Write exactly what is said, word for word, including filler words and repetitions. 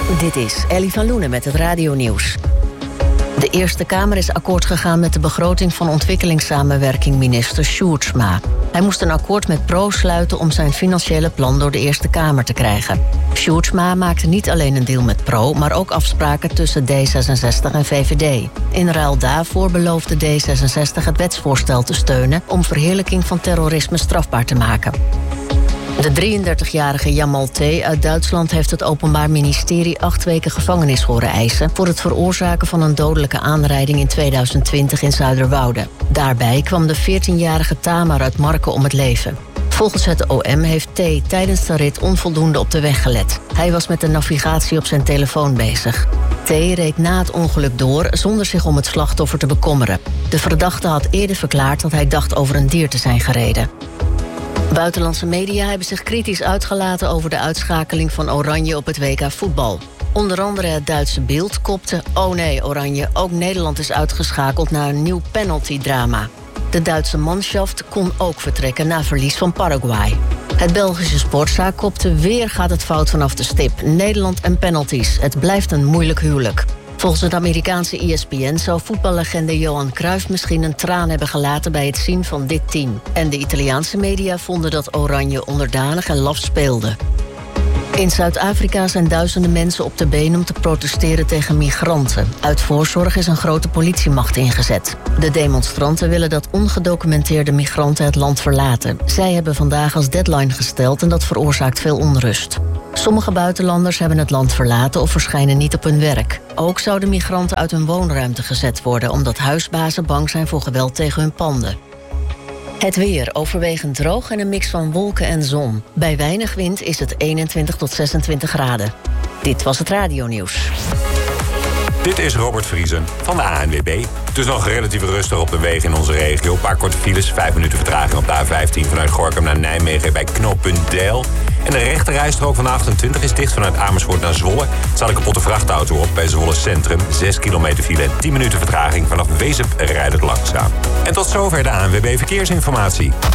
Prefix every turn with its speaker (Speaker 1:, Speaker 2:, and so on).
Speaker 1: Dit is Ellie van Loenen met het radionieuws. De Eerste Kamer is akkoord gegaan met de begroting van ontwikkelingssamenwerking minister Sjoerdsma. Hij moest een akkoord met Pro sluiten om zijn financiële plan door de Eerste Kamer te krijgen. Sjoerdsma maakte niet alleen een deal met Pro, maar ook afspraken tussen D zesenzestig en V V D. In ruil daarvoor beloofde D zesenzestig het wetsvoorstel te steunen om verheerlijking van terrorisme strafbaar te maken. De drieëndertigjarige Jamal T. uit Duitsland heeft het Openbaar Ministerie acht weken gevangenis horen eisen voor het veroorzaken van een dodelijke aanrijding in tweeduizend twintig in Zuiderwoude. Daarbij kwam de veertienjarige Tamar uit Marken om het leven. Volgens het O M heeft T. tijdens de rit onvoldoende op de weg gelet. Hij was met de navigatie op zijn telefoon bezig. T. reed na het ongeluk door zonder zich om het slachtoffer te bekommeren. De verdachte had eerder verklaard dat hij dacht over een dier te zijn gereden. Buitenlandse media hebben zich kritisch uitgelaten over de uitschakeling van Oranje op het W K voetbal. Onder andere het Duitse Bild kopte: oh nee, Oranje, ook Nederland is uitgeschakeld na een nieuw penalty-drama. De Duitse manschaft kon ook vertrekken na verlies van Paraguay. Het Belgische Sportzaak kopte: weer gaat het fout vanaf de stip. Nederland en penalties, het blijft een moeilijk huwelijk. Volgens het Amerikaanse E S P N zou voetballegende Johan Cruijff misschien een traan hebben gelaten bij het zien van dit team. En de Italiaanse media vonden dat Oranje onderdanig en laf speelde. In Zuid-Afrika zijn duizenden mensen op de been om te protesteren tegen migranten. Uit voorzorg is een grote politiemacht ingezet. De demonstranten willen dat ongedocumenteerde migranten het land verlaten. Zij hebben vandaag als deadline gesteld en dat veroorzaakt veel onrust. Sommige buitenlanders hebben het land verlaten of verschijnen niet op hun werk. Ook zouden migranten uit hun woonruimte gezet worden, omdat huisbazen bang zijn voor geweld tegen hun panden. Het weer overwegend droog en een mix van wolken en zon. Bij weinig wind is het eenentwintig tot zesentwintig graden. Dit was het radionieuws.
Speaker 2: Dit is Robert Vriesen van de A N W B. Het is nog relatief rustig op de wegen in onze regio. Een paar korte files, vijf minuten vertraging op de A vijftien... vanuit Gorinchem naar Nijmegen bij knooppunt Deil. En de rechte rijstrook van de achtentwintig is dicht vanuit Amersfoort naar Zwolle. Er staat een kapotte vrachtauto op bij Zwolle Centrum. zes kilometer file en tien minuten vertraging. Vanaf Wezep rijdt het langzaam. En tot zover de A N W B Verkeersinformatie.